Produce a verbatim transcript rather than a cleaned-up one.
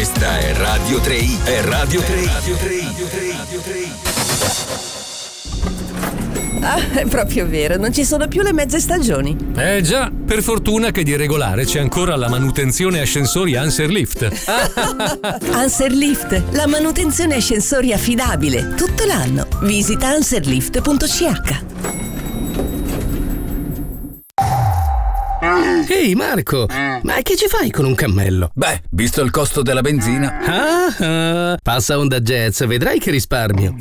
Questa è Radio tre i, è Radio tre i, Radio tre i, Radio tre i, Radio tre i. Ah, è proprio vero, non ci sono più le mezze stagioni. Eh già, per fortuna che di regolare c'è ancora la manutenzione ascensori Anserlift. Anserlift, la manutenzione ascensori affidabile, tutto l'anno. Visita anserlift punto c h. Ehi Marco, ma che ci fai con un cammello? Beh, visto il costo della benzina. Ah, ah, passa Onda Jazz, vedrai che risparmio.